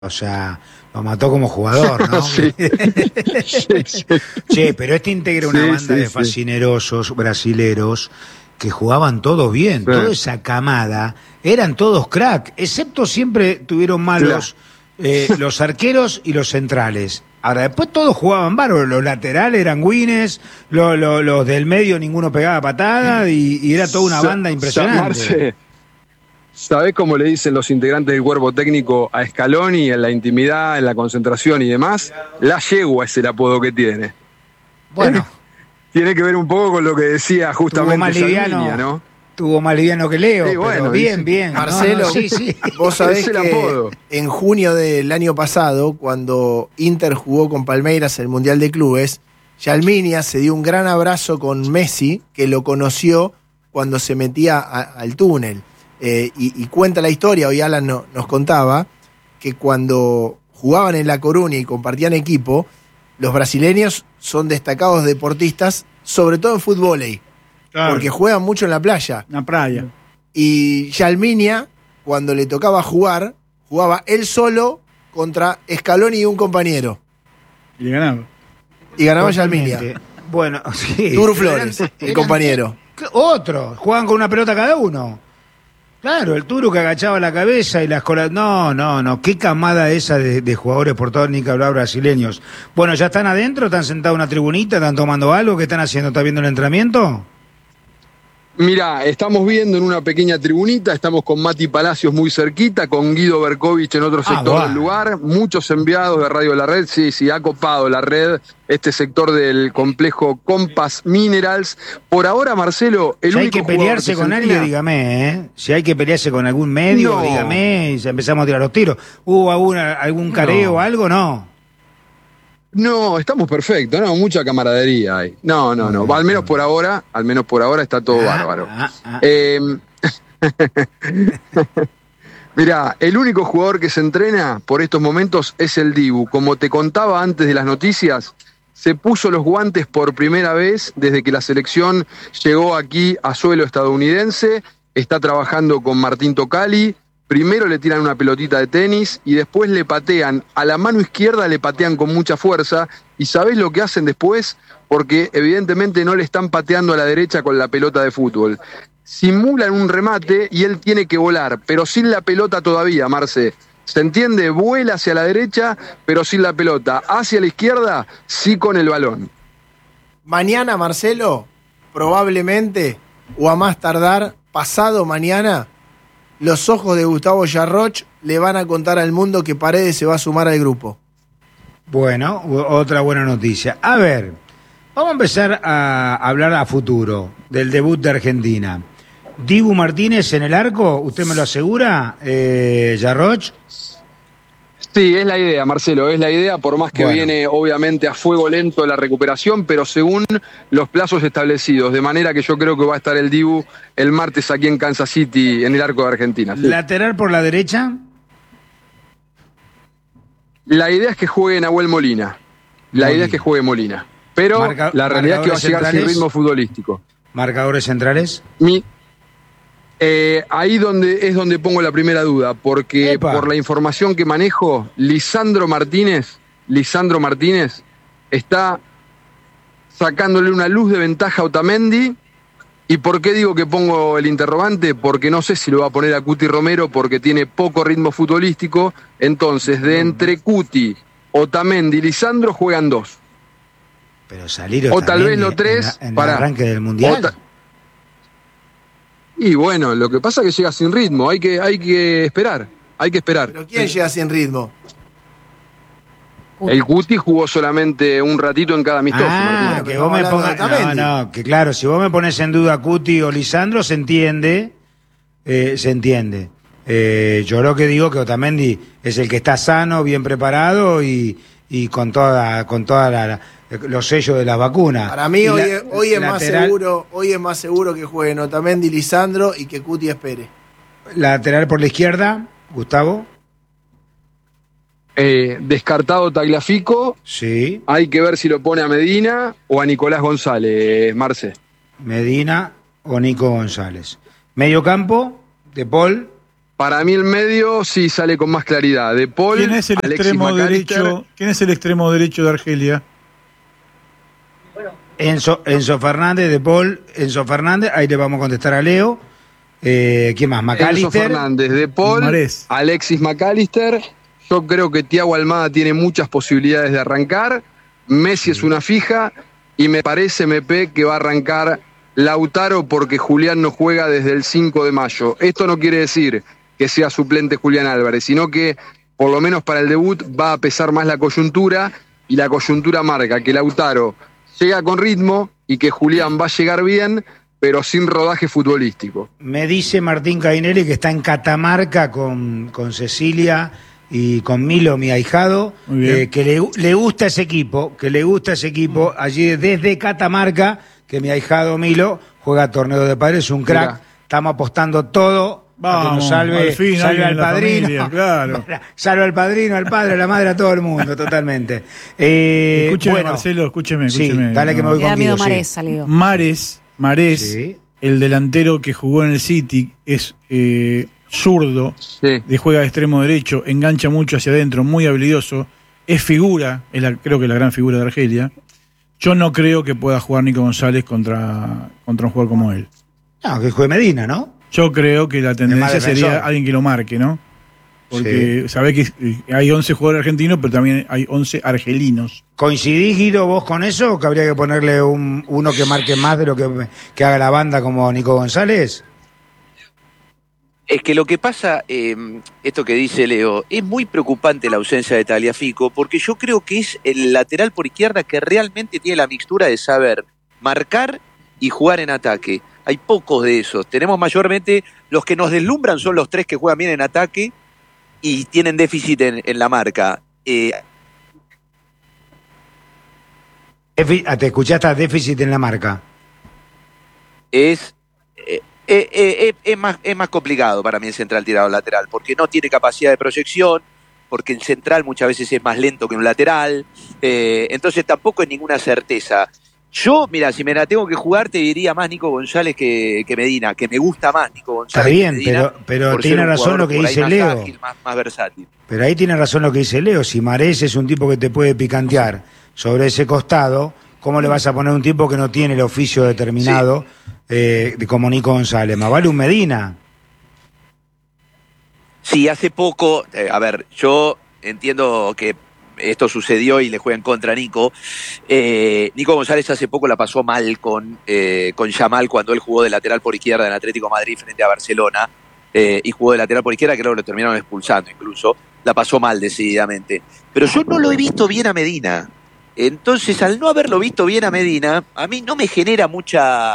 O sea, lo mató como jugador, ¿no? Sí, sí, sí. Che, pero este integra una banda de fascinerosos brasileros que jugaban todos bien, Sí. toda esa camada, eran todos crack, excepto siempre tuvieron Claro. malos los arqueros y los centrales. Ahora, después todos jugaban bárbaro, los laterales eran winners, los del medio ninguno pegaba patada y era toda una banda impresionante. Marce, ¿sabés cómo le dicen los integrantes del cuerpo técnico a Scaloni en la intimidad, en la concentración y demás? La yegua es el apodo que tiene. Bueno, Tiene que ver un poco con lo que decía tuvo justamente más Salvinia, ¿no? tuvo más liviano que Leo, Sí, bueno, pero bien, dice- bien. Marcelo, sí, sí. vos sabés Es el que apodo. en junio del año pasado, cuando Inter jugó con Palmeiras el Mundial de Clubes, Yalminia se dio un gran abrazo con Messi, que lo conoció cuando se metía al túnel. Y cuenta la historia, hoy Alan nos contaba, que cuando jugaban en La Coruña y compartían equipo, los brasileños son destacados deportistas, sobre todo en fútbol, Claro, porque juegan mucho en la playa. una playa. Y Yalminia, cuando le tocaba jugar, jugaba él solo contra Scaloni y un compañero. Y le ganaba. Y ganaba Totalmente. Yalminia. Bueno, sí. Turu pero Flores, el eran- compañero. Otro, juegan con una pelota cada uno. Claro, el Turu que agachaba la cabeza y las colas. No, qué camada esa de jugadores por toda Nicaragua brasileños. Bueno, ¿ya están adentro? ¿Están sentados en una tribunita? ¿Están tomando algo? ¿Qué están haciendo? ¿Están viendo el entrenamiento? Mirá, estamos viendo en una pequeña tribunita, estamos con Mati Palacios muy cerquita, con Guido Berkovich en otro sector bueno. del lugar, muchos enviados de Radio La Red, sí, ha copado la red, este sector del complejo Compass Minerals. Por ahora, Marcelo, el Si hay único que pelearse jugador con argentino- alguien, dígame, ¿eh? Si hay que pelearse con algún medio, No. dígame, y ya empezamos a tirar los tiros. ¿Hubo algún careo o algo? No. No, estamos perfectos, no, mucha camaradería hay. No, al menos por ahora está todo bárbaro. ah. Mirá, el único jugador que se entrena por estos momentos es el Dibu. Como te contaba antes de las noticias, se puso los guantes por primera vez desde que la selección llegó aquí a suelo estadounidense. Está trabajando con Martín Tocali. Primero le tiran una pelotita de tenis y después le patean. A la mano izquierda le patean con mucha fuerza. ¿Y sabés lo que hacen después? Porque evidentemente no le están pateando a la derecha con la pelota de fútbol. Simulan un remate y él tiene que volar, pero sin la pelota todavía, Marce. ¿Se entiende? Vuela hacia la derecha, pero sin la pelota. Hacia la izquierda, sí con el balón. Mañana, Marcelo, probablemente, o a más tardar, pasado mañana, los ojos de Gustavo Yarroch le van a contar al mundo que Paredes se va a sumar al grupo. Bueno, otra buena noticia. A ver, vamos a empezar a hablar a futuro del debut de Argentina. Dibu Martínez en el arco, ¿usted me lo asegura, Yarroch? Sí, es la idea, Marcelo, es la idea, por más que Bueno. viene obviamente a fuego lento la recuperación, pero según los plazos establecidos, de manera que yo creo que va a estar el Dibu el martes aquí en Kansas City, en el arco de Argentina. Sí. Lateral por la derecha. La idea es que juegue Nahuel Molina. Molina. Pero Marca- la realidad es que va a marcadores llegar sin centrales. ritmo futbolístico. Marcadores centrales. Ahí es donde pongo la primera duda, porque Epa. por la información que manejo, Lisandro Martínez está sacándole una luz de ventaja a Otamendi. ¿Y por qué digo que pongo el interrogante? Porque no sé si lo va a poner a Cuti Romero porque tiene poco ritmo futbolístico. Entonces, de entre Cuti, Otamendi y Lisandro juegan dos. Pero salir O tal vez los tres en el para arranque del Mundial. Y bueno, lo que pasa es que llega sin ritmo, hay que esperar. ¿Pero quién llega sin ritmo? El Cuti jugó solamente un ratito en cada amistoso. Ah, Martín. que vos me estamos hablando pongas. de No, Otamendi. no, que claro, si vos me pones en duda Cuti o Lisandro, se entiende. Se entiende. Yo lo que digo que Otamendi es el que está sano, bien preparado y con los sellos de las vacunas. Para mí Y hoy es lateral- más seguro que jueguen Otamendi y Lisandro y que Cuti espere. Lateral por la izquierda, Gustavo. Descartado Tagliafico, Sí. hay que ver si lo pone a Medina o a Nicolás González, Marce. Medina o Nico González. Medio campo, De Paul. Para mí el medio sí sale con más claridad. De Paul, ¿Quién es el Alexis extremo McAllister. derecho? ¿Quién es el extremo derecho de Argelia? Enzo Fernández, De Paul, Enzo Fernández, ahí le vamos a contestar a Leo. ¿Quién más? Enzo McAllister. Fernández, De Paul, Marés. Alexis McAllister. Yo creo que Thiago Almada tiene muchas posibilidades de arrancar. Messi es una fija. Y me parece, MP, que va a arrancar Lautaro porque Julián no juega desde el 5 de mayo. Esto no quiere decir que sea suplente Julián Álvarez, sino que por lo menos para el debut va a pesar más la coyuntura, y la coyuntura marca que Lautaro llega con ritmo y que Julián va a llegar bien, pero sin rodaje futbolístico. Me dice Martín Cainelli que está en Catamarca con Cecilia y con Milo, mi ahijado, Muy bien. que le gusta ese equipo, allí desde Catamarca, que mi ahijado Milo juega torneo de padres, es un crack, Mirá. Estamos apostando todo. A que nos salve, al fin, salve alguien al en la padrino, familia, claro. salve al padrino, al padre, a la madre, a todo el mundo, totalmente. Escúcheme, Bueno, Marcelo, escúcheme. sí, dale que me No. voy Le da con miedo Guido, sí. Marés, salió. Marés, Sí. el delantero que jugó en el City, es zurdo, Sí. juega de extremo derecho, engancha mucho hacia adentro, muy habilidoso, es figura, creo que la gran figura de Argelia. Yo no creo que pueda jugar Nico González contra un jugador como él. No, que juegue Medina, ¿no? Yo creo que la más tendencia defensor. sería alguien que lo marque, ¿no? Porque sabés que hay 11 jugadores argentinos, pero también hay 11 argelinos. ¿Coincidís, Guido, vos con eso? ¿Que habría que ponerle uno que marque más de lo que haga la banda como Nico González? Es que lo que pasa, esto que dice Leo, es muy preocupante la ausencia de Tagliafico, porque yo creo que es el lateral por izquierda que realmente tiene la mixtura de saber marcar y jugar en ataque. Hay pocos de esos. Tenemos mayormente, los que nos deslumbran son los tres que juegan bien en ataque y tienen déficit en la marca. Te escuchaste a déficit en la marca. Es más complicado para mí el central tirado al lateral, porque no tiene capacidad de proyección, porque el central muchas veces es más lento que un lateral, entonces tampoco es ninguna certeza. Yo, mira, si me la tengo que jugar, te diría más Nico González que Medina, que me gusta más Nico González. Está bien, que Medina, pero por ser tiene un razón jugador lo que por ahí dice más Leo. ágil, más versátil. Pero ahí tiene razón lo que dice Leo. Si Marés es un tipo que te puede picantear sobre ese costado, ¿cómo le vas a poner un tipo que no tiene el oficio determinado como Nico González? Más vale un Medina. Sí, hace poco, a ver, yo entiendo que esto sucedió y le juegan contra Nico. Nico González hace poco la pasó mal con Yamal cuando él jugó de lateral por izquierda en Atlético de Madrid frente a Barcelona, y jugó de lateral por izquierda, creo que lo terminaron expulsando incluso. La pasó mal decididamente. Pero yo no lo he visto bien a Medina. Entonces, al no haberlo visto bien a Medina, a mí no me genera mucha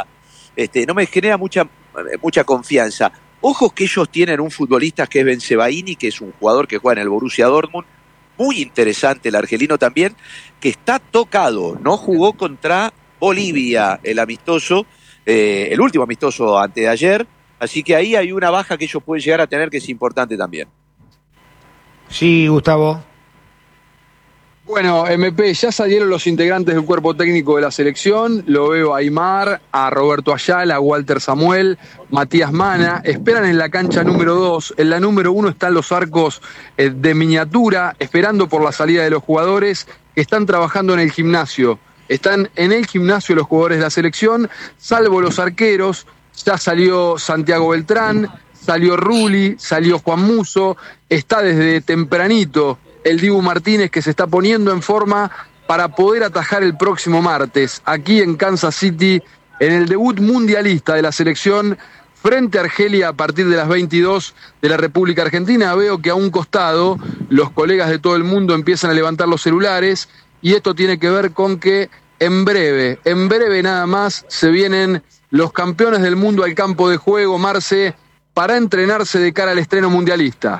confianza. Ojos que ellos tienen un futbolista que es Bensebaini, que es un jugador que juega en el Borussia Dortmund, muy interesante el argelino también, que está tocado, no jugó contra Bolivia el amistoso, el último amistoso antes de ayer, así que ahí hay una baja que ellos pueden llegar a tener que es importante también. Sí, Gustavo. Bueno, MP, ya salieron los integrantes del cuerpo técnico de la selección. Lo veo a Aymar, a Roberto Ayala, a Walter Samuel, Matías Mana. Esperan en la cancha número 2. En la número 1 están los arcos de miniatura, esperando por la salida de los jugadores que están trabajando en el gimnasio. Están en el gimnasio los jugadores de la selección, salvo los arqueros. Ya salió Santiago Beltrán, salió Rulli, salió Juan Musso. Está desde tempranito el Dibu Martínez, que se está poniendo en forma para poder atajar el próximo martes, aquí en Kansas City, en el debut mundialista de la selección frente a Argelia a partir de las 22 de la República Argentina. Veo que a un costado los colegas de todo el mundo empiezan a levantar los celulares, y esto tiene que ver con que en breve nada más, se vienen los campeones del mundo al campo de juego, Marce, para entrenarse de cara al estreno mundialista.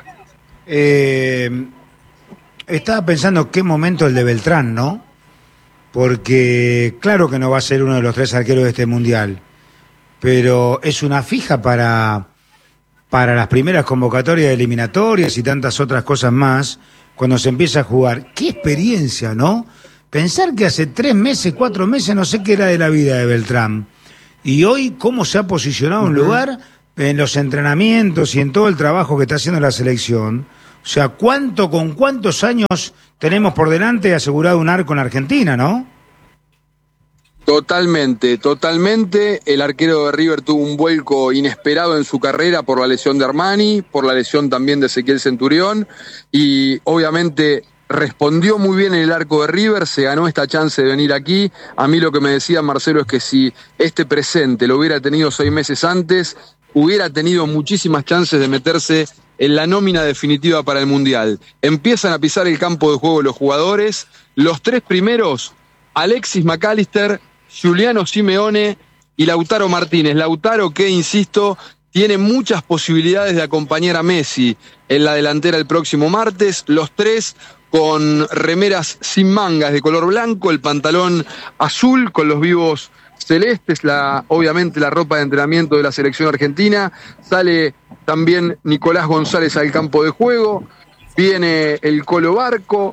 Estaba pensando qué momento el de Beltrán, ¿no? Porque claro que no va a ser uno de los 3 arqueros de este mundial, pero es una fija para las primeras convocatorias eliminatorias y tantas otras cosas más cuando se empieza a jugar. ¡Qué experiencia!, ¿no? Pensar que hace 3 meses, 4 meses, no sé qué era de la vida de Beltrán, y hoy cómo se ha posicionado en un lugar en los entrenamientos y en todo el trabajo que está haciendo la selección. O sea, con cuántos años tenemos por delante asegurado un arco en Argentina, ¿no? Totalmente. El arquero de River tuvo un vuelco inesperado en su carrera por la lesión de Armani, por la lesión también de Ezequiel Centurión, y obviamente respondió muy bien en el arco de River, se ganó esta chance de venir aquí. A mí lo que me decía Marcelo es que si este presente lo hubiera tenido 6 meses antes, hubiera tenido muchísimas chances de meterse en la nómina definitiva para el Mundial. Empiezan a pisar el campo de juego los jugadores, los 3 primeros, Alexis McAllister, Giuliano Simeone y Lautaro Martínez. Lautaro que, insisto, tiene muchas posibilidades de acompañar a Messi en la delantera el próximo martes, los 3 con remeras sin mangas de color blanco, el pantalón azul con los vivos celestes, obviamente la ropa de entrenamiento de la selección argentina. Sale también Nicolás González al campo de juego, viene el Colo Barco,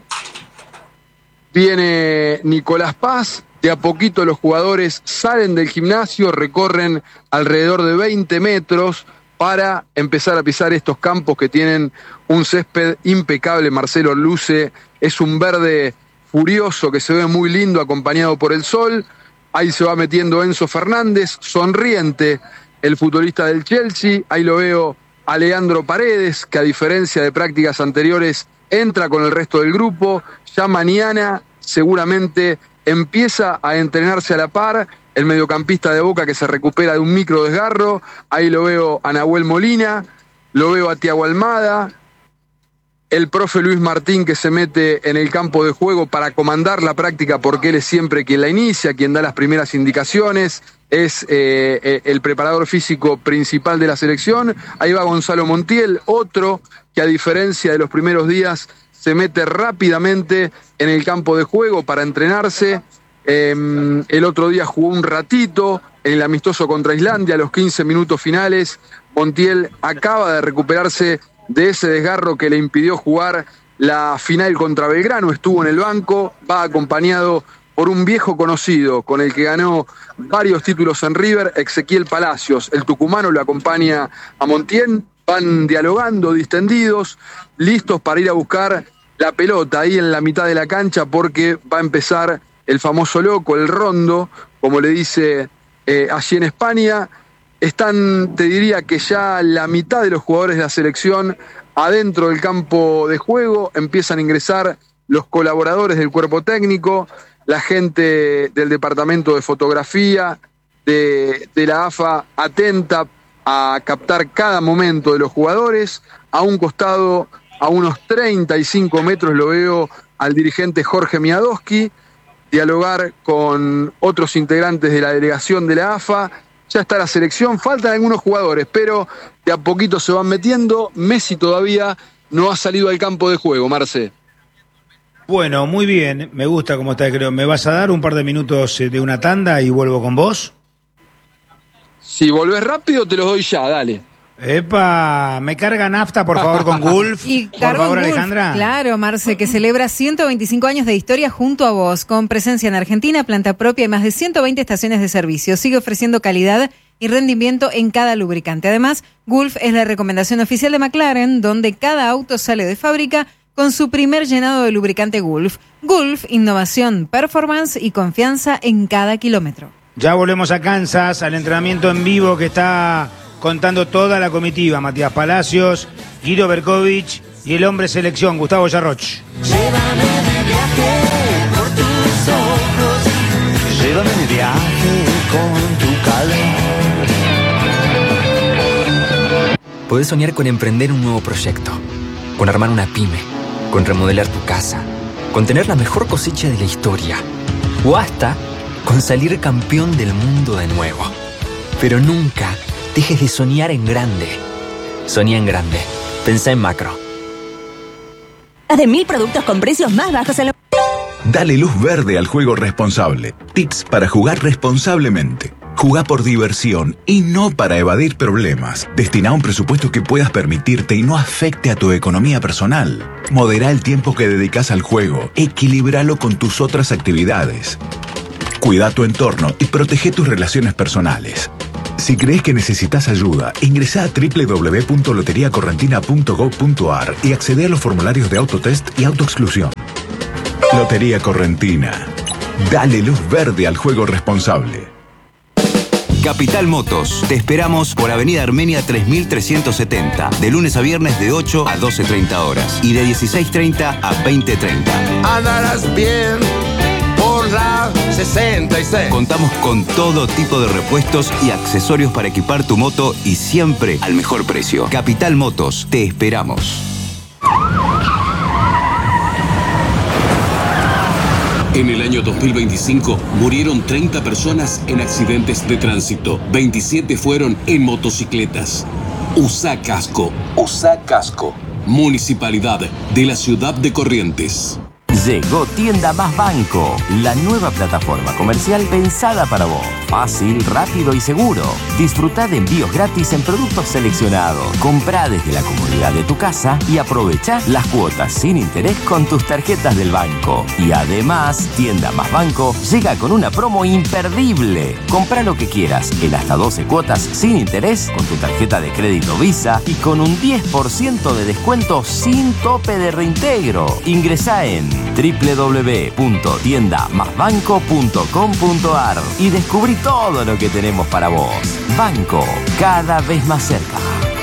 viene Nicolás Paz. De a poquito los jugadores salen del gimnasio, recorren alrededor de 20 metros para empezar a pisar estos campos que tienen un césped impecable. Marcelo, luce, es un verde furioso que se ve muy lindo acompañado por el sol. Ahí se va metiendo Enzo Fernández, sonriente, el futbolista del Chelsea. Ahí lo veo a Leandro Paredes, que a diferencia de prácticas anteriores entra con el resto del grupo. Ya mañana seguramente empieza a entrenarse a la par el mediocampista de Boca que se recupera de un micro desgarro. Ahí lo veo a Nahuel Molina, lo veo a Thiago Almada, el profe Luis Martín que se mete en el campo de juego para comandar la práctica porque él es siempre quien la inicia, quien da las primeras indicaciones, es el preparador físico principal de la selección. Ahí va Gonzalo Montiel, otro que a diferencia de los primeros días se mete rápidamente en el campo de juego para entrenarse. El otro día jugó un ratito en el amistoso contra Islandia, a los 15 minutos finales. Montiel acaba de recuperarse de ese desgarro que le impidió jugar la final contra Belgrano, estuvo en el banco, va acompañado por un viejo conocido con el que ganó varios títulos en River, Ezequiel Palacios. El tucumano lo acompaña a Montiel, van dialogando, distendidos, listos para ir a buscar la pelota ahí en la mitad de la cancha porque va a empezar el famoso loco, el rondo, como le dice allí en España. Están, te diría que ya la mitad de los jugadores de la selección adentro del campo de juego, empiezan a ingresar los colaboradores del cuerpo técnico, la gente del departamento de fotografía, de la AFA, atenta a captar cada momento de los jugadores. A un costado, a unos 35 metros, lo veo al dirigente Jorge Miadowski dialogar con otros integrantes de la delegación de la AFA. Ya está la selección, faltan algunos jugadores, pero de a poquito se van metiendo. Messi todavía no ha salido al campo de juego, Marce. Bueno, muy bien, me gusta cómo está, creo. ¿Me vas a dar un par de minutos de una tanda y vuelvo con vos? Si volvés rápido, te los doy ya, dale. Epa, me carga nafta, por favor, con Gulf. Y por favor, Gulf, Alejandra. Claro, Marce, que celebra 125 años de historia junto a vos, con presencia en Argentina, planta propia y más de 120 estaciones de servicio. Sigue ofreciendo calidad y rendimiento en cada lubricante. Además, Gulf es la recomendación oficial de McLaren, donde cada auto sale de fábrica con su primer llenado de lubricante Gulf. Gulf, innovación, performance y confianza en cada kilómetro. Ya volvemos a Kansas, al entrenamiento en vivo que está contando toda la comitiva. Matías Palacios, Guido Berkovich y el hombre selección, Gustavo Yarroch. Llévame de viaje por tus ojos, llévame de viaje con tu calor. Podés soñar con emprender un nuevo proyecto, con armar una pyme, con remodelar tu casa, con tener la mejor cosecha de la historia, o hasta con salir campeón del mundo de nuevo. Pero nunca dejes de soñar en grande. Soñá en grande. Pensá en macro. Más de 1000 productos con precios más bajos en la... Dale luz verde al juego responsable. Tips para jugar responsablemente. Jugá por diversión y no para evadir problemas. Destina un presupuesto que puedas permitirte y no afecte a tu economía personal. Modera el tiempo que dedicas al juego. Equilíbralo con tus otras actividades. Cuida tu entorno y protege tus relaciones personales. Si crees que necesitas ayuda, ingresá a www.loteriacorrentina.gov.ar y accede a los formularios de autotest y autoexclusión. Lotería Correntina. Dale luz verde al juego responsable. Capital Motos. Te esperamos por Avenida Armenia 3370. De lunes a viernes de 8 a 12:30 horas. Y de 16:30 a 20:30. Andarás bien por la 66. Contamos con todo tipo de repuestos y accesorios para equipar tu moto y siempre al mejor precio. Capital Motos. Te esperamos. En el año 2025 murieron 30 personas en accidentes de tránsito. 27 fueron en motocicletas. Usa casco. Usa casco. Municipalidad de la Ciudad de Corrientes. Llegó Tienda Más Banco, la nueva plataforma comercial pensada para vos. Fácil, rápido y seguro. Disfrutá de envíos gratis en productos seleccionados. Comprá desde la comodidad de tu casa y aprovechá las cuotas sin interés con tus tarjetas del banco. Y además, Tienda Más Banco llega con una promo imperdible. Comprá lo que quieras en hasta 12 cuotas sin interés con tu tarjeta de crédito Visa y con un 10% de descuento sin tope de reintegro. Ingresá en www.tiendamasbanco.com.ar y descubrí todo lo que tenemos para vos. Banco, cada vez más cerca.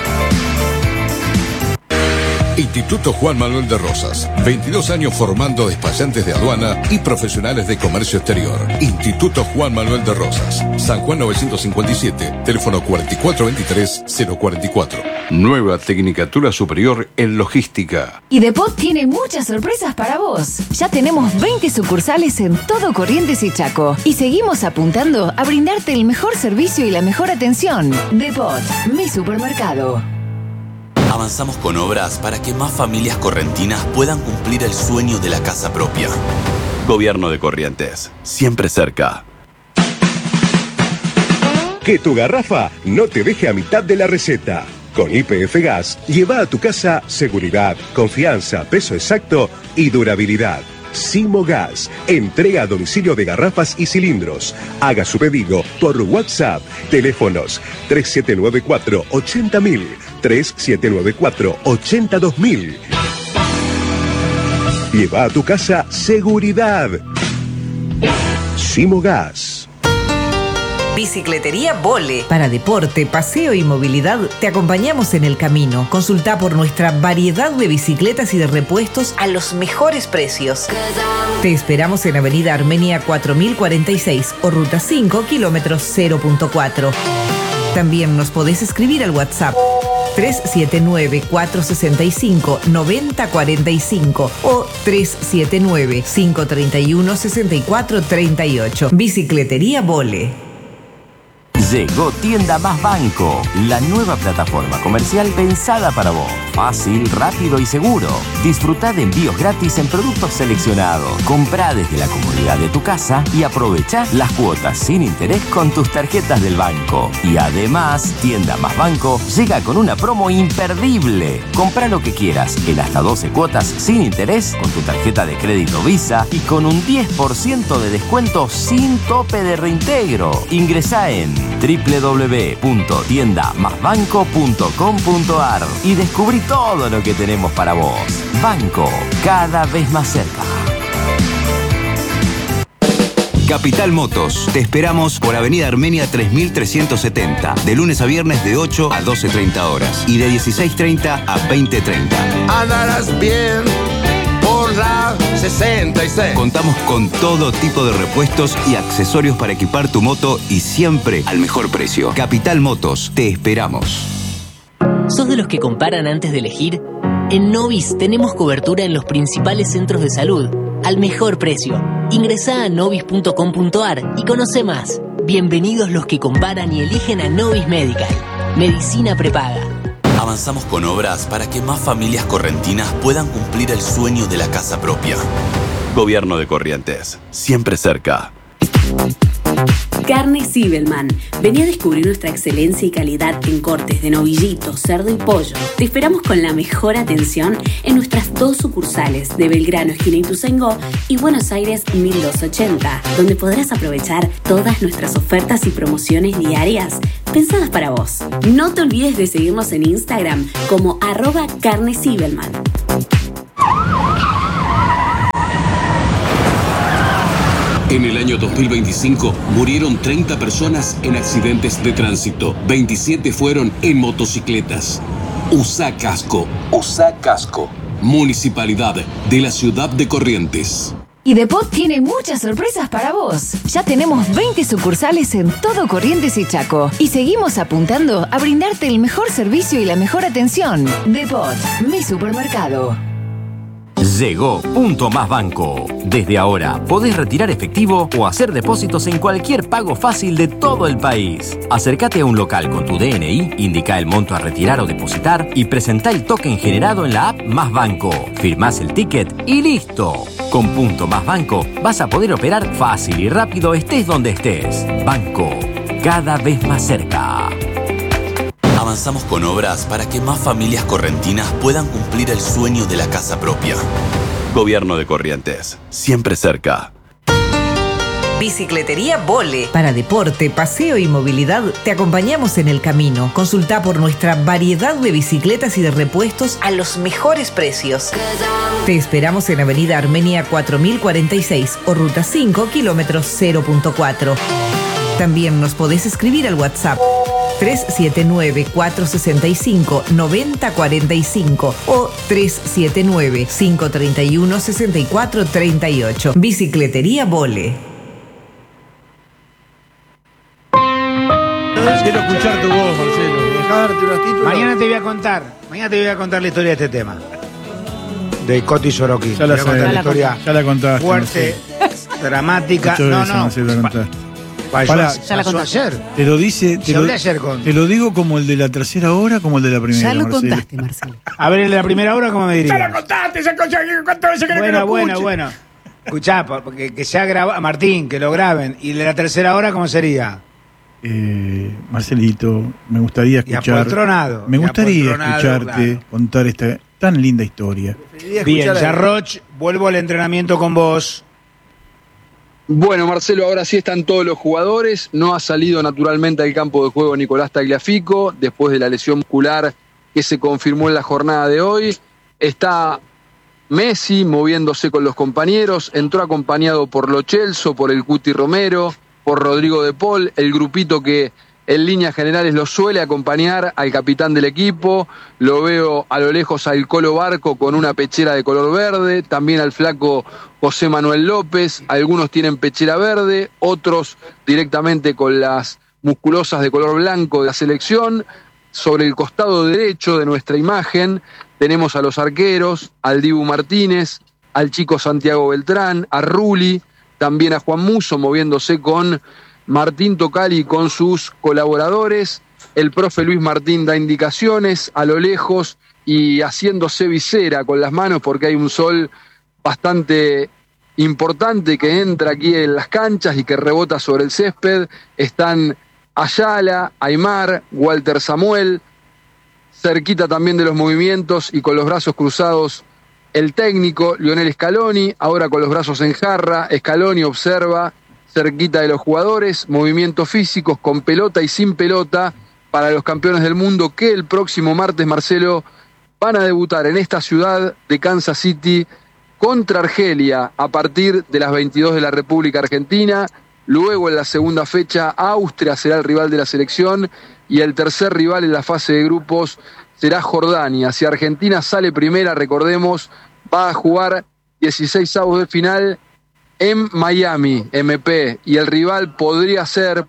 Instituto Juan Manuel de Rosas. 22 años formando despachantes de aduana y profesionales de comercio exterior. Instituto Juan Manuel de Rosas. San Juan 957. Teléfono 4423-044. Nueva Tecnicatura Superior en Logística. Y Depot tiene muchas sorpresas para vos. Ya tenemos 20 sucursales en todo Corrientes y Chaco. Y seguimos apuntando a brindarte el mejor servicio y la mejor atención. Depot, mi supermercado. Avanzamos con obras para que más familias correntinas puedan cumplir el sueño de la casa propia. Gobierno de Corrientes, siempre cerca. Que tu garrafa no te deje a mitad de la receta. Con YPF Gas, lleva a tu casa seguridad, confianza, peso exacto y durabilidad. Simo Gas, entrega a domicilio de garrafas y cilindros. Haga su pedido por WhatsApp. Teléfonos 3794-80000, 3794-82000. Lleva a tu casa seguridad. Simo Gas. Bicicletería Vole. Para deporte, paseo y movilidad, te acompañamos en el camino. Consulta por nuestra variedad de bicicletas y de repuestos a los mejores precios. Te esperamos en Avenida Armenia 4046 o Ruta 5, kilómetros 0.4. También nos podés escribir al WhatsApp 379-465-9045 o 379-531-6438. Bicicletería Vole. Llegó Tienda Más Banco, la nueva plataforma comercial pensada para vos. Fácil, rápido y seguro. Disfrutá de envíos gratis en productos seleccionados. Comprá desde la comodidad de tu casa y aprovechá las cuotas sin interés con tus tarjetas del banco. Y además, Tienda Más Banco llega con una promo imperdible. Comprá lo que quieras en hasta 12 cuotas sin interés con tu tarjeta de crédito Visa y con un 10% de descuento sin tope de reintegro. Ingresá en www.tiendamasbanco.com.ar y descubrí todo lo que tenemos para vos. Banco, cada vez más cerca. Capital Motos. Te esperamos por Avenida Armenia 3370. De lunes a viernes de 8 a 12:30 horas. Y de 16:30 a 20:30. Andarás bien por la 66. Contamos con todo tipo de repuestos y accesorios para equipar tu moto y siempre al mejor precio. Capital Motos, te esperamos. ¿Sos de los que comparan antes de elegir? En Novis tenemos cobertura en los principales centros de salud, al mejor precio. Ingresá a novis.com.ar y conoce más. Bienvenidos los que comparan y eligen a Novis Medical. Medicina prepaga. Avanzamos con obras para que más familias correntinas puedan cumplir el sueño de la casa propia. Gobierno de Corrientes, siempre cerca. Carne Zibelman. Vení a descubrir nuestra excelencia y calidad en cortes de novillito, cerdo y pollo. Te esperamos con la mejor atención en nuestras 2 sucursales de Belgrano, esquina Ituzaingó, y Buenos Aires 1280, donde podrás aprovechar todas nuestras ofertas y promociones diarias pensadas para vos. No te olvides de seguirnos en Instagram como @carnesibelman. En el año 2025 murieron 30 personas en accidentes de tránsito. 27 fueron en motocicletas. Usa casco. Usa casco. Municipalidad de la Ciudad de Corrientes. Y Depot tiene muchas sorpresas para vos. Ya tenemos 20 sucursales en todo Corrientes y Chaco. Y seguimos apuntando a brindarte el mejor servicio y la mejor atención. Depot, mi supermercado. Llegó Punto Más Banco. Desde ahora podés retirar efectivo o hacer depósitos en cualquier pago fácil de todo el país. Acércate a un local con tu DNI, indica el monto a retirar o depositar y presentá el token generado en la app Más Banco. Firmás el ticket y listo. Con Punto Más Banco vas a poder operar fácil y rápido estés donde estés. Banco, cada vez más cerca. Avanzamos con obras para que más familias correntinas puedan cumplir el sueño de la casa propia. Gobierno de Corrientes, siempre cerca. Bicicletería Vole. Para deporte, paseo y movilidad, te acompañamos en el camino. Consulta por nuestra variedad de bicicletas y de repuestos a los mejores precios. Te esperamos en Avenida Armenia 4046 o Ruta 5, kilómetros 0.4. También nos podés escribir al WhatsApp 379-465-9045 o 379-531-6438. Bicicletería Vole. Quiero escuchar tu voz, Marcelo. Dejarte unos títulos. Mañana te voy a contar la historia de este tema. De Coti Sorokin. Ya la te voy a contar sé. la historia Ya la contaste. fuerte, dramática. Ocho veces, Marcelo, la contaste. Ya la contaste ayer. Te lo dice. Se hablé ayer con. Te lo digo como el de la tercera hora, como el de la primera. Ya lo Marcelo. contaste, Marcelo. A ver, el de la primera hora, ¿cómo me dirías? Ya la contaste, ¿cuántas veces querés que lo escuche? Bueno. Escuchá, porque que sea grabado, Martín, que lo graben. ¿Y el de la tercera hora cómo sería? Marcelito, me gustaría escuchar. Apoltronado. Me gustaría escucharte claro. contar esta tan linda historia. Bien, Jarroch, vuelvo al entrenamiento con vos. Bueno, Marcelo, ahora sí están todos los jugadores. No ha salido naturalmente al campo de juego Nicolás Tagliafico después de la lesión muscular que se confirmó en la jornada de hoy. Está Messi moviéndose con los compañeros. Entró acompañado por Lo Celso, por el Cuti Romero, por Rodrigo de Paul, el grupito que en líneas generales lo suele acompañar al capitán del equipo. Lo veo a lo lejos al Colo Barco con una pechera de color verde, también al flaco José Manuel López. Algunos tienen pechera verde, otros directamente con las musculosas de color blanco de la selección. Sobre el costado derecho de nuestra imagen tenemos a los arqueros, al Dibu Martínez, al chico Santiago Beltrán, a Rulli, también a Juan Musso moviéndose con Martín Tocali con sus colaboradores. El profe Luis Martín da indicaciones a lo lejos y haciéndose visera con las manos porque hay un sol bastante importante que entra aquí en las canchas y que rebota sobre el césped. Están Ayala, Aymar, Walter Samuel, cerquita también de los movimientos y con los brazos cruzados el técnico Lionel Scaloni, ahora con los brazos en jarra. Scaloni observa cerquita de los jugadores, movimientos físicos con pelota y sin pelota para los campeones del mundo que el próximo martes, Marcelo, van a debutar en esta ciudad de Kansas City contra Argelia a partir de las 22 de la República Argentina. Luego en la segunda fecha Austria será el rival de la selección y el tercer rival en la fase de grupos será Jordania. Si Argentina sale primera, recordemos, va a jugar 16avos de final en Miami, MP, y el rival podría ser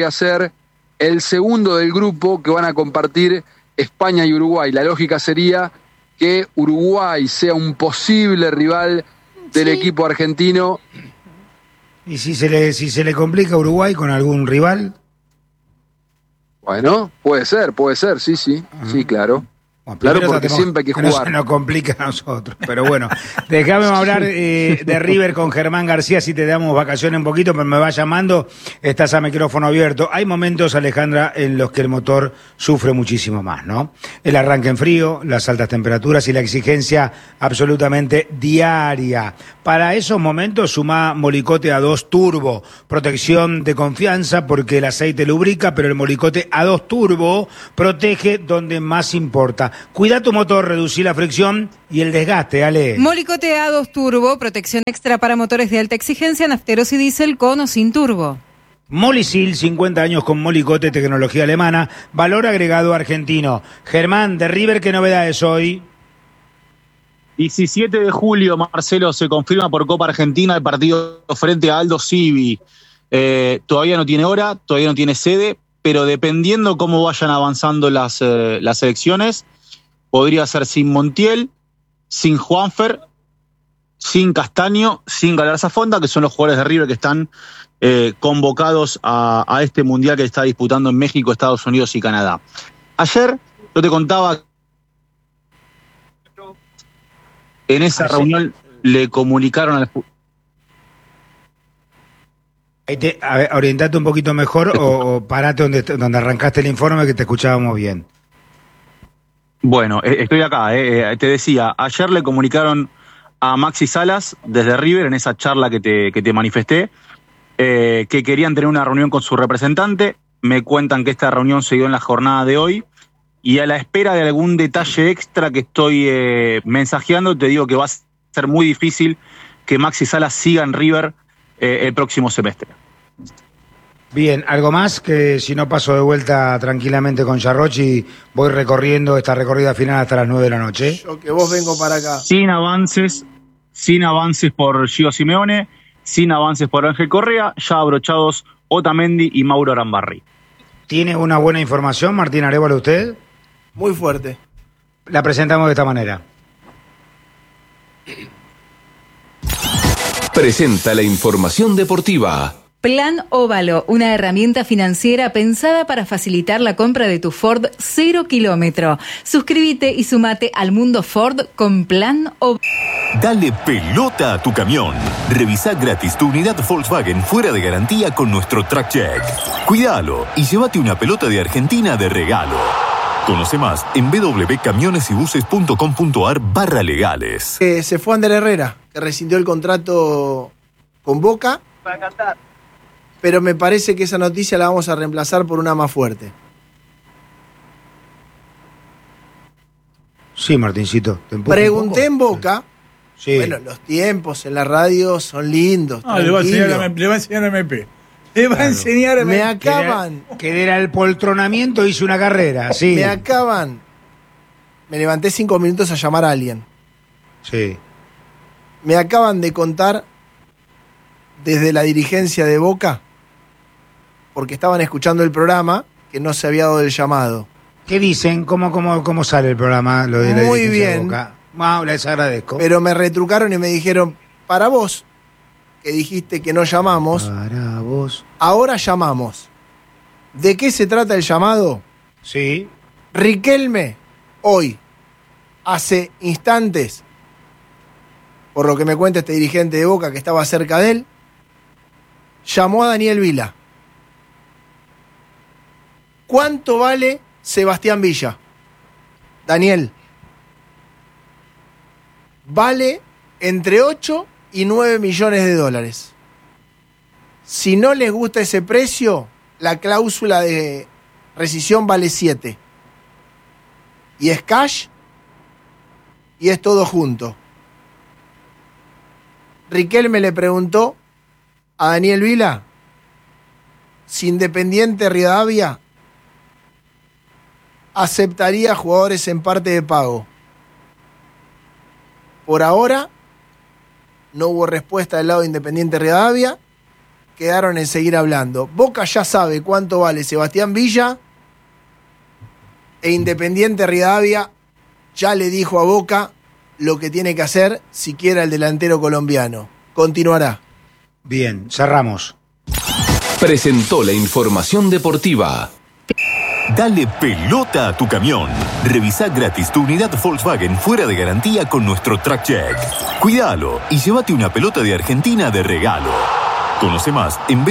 el segundo del grupo que van a compartir España y Uruguay. La lógica sería que Uruguay sea un posible rival del equipo argentino. ¿Y si se le complica a Uruguay con algún rival? Bueno, puede ser, sí, claro. Bueno, Claro, primero porque tratemos siempre hay que que no jugar. se nos complica a nosotros. Pero bueno, déjame hablar de River con Germán García, si te damos vacaciones un poquito, pero me va llamando, estás a micrófono abierto. Hay momentos, Alejandra, en los que el motor sufre muchísimo más, ¿no? El arranque en frío, las altas temperaturas y la exigencia absolutamente diaria. Para esos momentos suma Molicote A2 Turbo, protección de confianza porque el aceite lubrica, pero el Molicote A2 Turbo protege donde más importa. Cuida tu motor, reducí la fricción y el desgaste, Ale. Molicote A2 Turbo, protección extra para motores de alta exigencia, nafteros y diésel con o sin turbo. Molisil, 50 años con Molicote, tecnología alemana, valor agregado argentino. Germán, de River, ¿qué novedades hoy? 17 de julio, Marcelo, se confirma por Copa Argentina el partido frente a Aldo Civi. Todavía no tiene hora, todavía no tiene sede, pero dependiendo cómo vayan avanzando las elecciones, podría ser sin Montiel, sin Juanfer, sin Castaño, sin Galarza Fonda, que son los jugadores de River que están convocados a este mundial que está disputando en México, Estados Unidos y Canadá. Ayer yo te contaba, en esa reunión le comunicaron al... A ver, orientate un poquito mejor o parate donde arrancaste el informe que te escuchábamos bien. Bueno, estoy acá, te decía, ayer le comunicaron a Maxi Salas desde River en esa charla que te manifesté, que querían tener una reunión con su representante. Me cuentan que esta reunión se dio en la jornada de hoy y a la espera de algún detalle extra que estoy mensajeando, te digo que va a ser muy difícil que Maxi Salas siga en River el próximo semestre. Bien, ¿algo más? Que si no paso de vuelta tranquilamente con Yarrochi, voy recorriendo esta recorrida final hasta las 9 de la noche. Yo que vos vengo para acá. Sin avances por Gio Simeone, sin avances por Ángel Correa, ya abrochados Otamendi y Mauro Arambarri. ¿Tiene una buena información, Martín Arévalo, usted? Muy fuerte. La presentamos de esta manera. Presenta la información deportiva. Plan Óvalo, una herramienta financiera pensada para facilitar la compra de tu Ford 0 kilómetro. Suscríbete y sumate al mundo Ford con Plan Óvalo. Dale pelota a tu camión. Revisa gratis tu unidad Volkswagen fuera de garantía con nuestro Track Check. Cuídalo y llévate una pelota de Argentina de regalo. Conoce más en www.camionesybuses.com.ar/legales. Se fue Ander Herrera, que rescindió el contrato con Boca. Para cantar. Pero me parece que esa noticia la vamos a reemplazar por una más fuerte. Sí, Martincito. Te empujo Pregunté en Boca. Sí. Bueno, los tiempos en la radio son lindos. Le va a enseñar a MP. Le va a enseñar a MP. Me acaban. Que era el poltronamiento, hice una carrera, sí. Me acaban. Me levanté 5 minutos a llamar a alguien. Sí. Me acaban de contar desde la dirigencia de Boca, porque estaban escuchando el programa, que no se había dado el llamado. ¿Qué dicen? ¿Cómo sale el programa? Lo de la Muy dirigencia de bien. Boca? Wow, les agradezco. Pero me retrucaron y me dijeron, para vos, que dijiste que no llamamos, para vos, ahora llamamos. ¿De qué se trata el llamado? Sí. Riquelme, hoy, hace instantes, por lo que me cuenta este dirigente de Boca que estaba cerca de él, llamó a Daniel Vila. ¿Cuánto vale Sebastián Villa? Daniel. Vale entre 8 y 9 millones de dólares. Si no les gusta ese precio, la cláusula de rescisión vale 7. Y es cash y es todo junto. Riquelme le preguntó a Daniel Vila si Independiente Rivadavia aceptaría jugadores en parte de pago. Por ahora no hubo respuesta del lado de Independiente Rivadavia, quedaron en seguir hablando. Boca ya sabe cuánto vale Sebastián Villa e Independiente Rivadavia ya le dijo a Boca lo que tiene que hacer si quiere el delantero colombiano. Continuará. Bien, cerramos. Presentó la información deportiva. Dale pelota a tu camión. Revisá gratis tu unidad Volkswagen fuera de garantía con nuestro Track Check. Cuídalo y llévate una pelota de Argentina de regalo. Conoce más en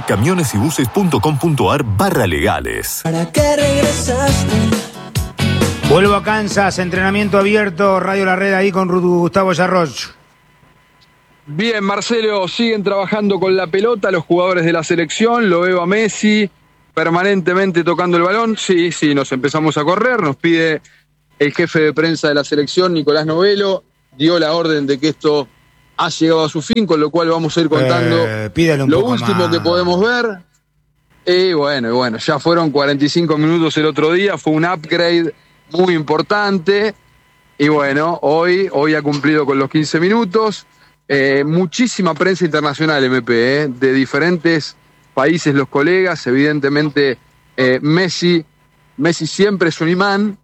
www.camionesybuses.com.ar/legales. ¿Para qué regresaste? Vuelvo a Kansas, entrenamiento abierto, Radio La Red ahí con Gustavo Yarroch. Bien, Marcelo, siguen trabajando con la pelota los jugadores de la selección, lo veo a Messi permanentemente tocando el balón, sí, nos empezamos a correr, nos pide el jefe de prensa de la selección, Nicolás Novelo, dio la orden de que esto ha llegado a su fin, con lo cual vamos a ir contando lo último que podemos ver. Y bueno, ya fueron 45 minutos el otro día, fue un upgrade muy importante, y bueno, hoy ha cumplido con los 15 minutos. Muchísima prensa internacional, MP, de diferentes países, los colegas, evidentemente Messi siempre es un imán,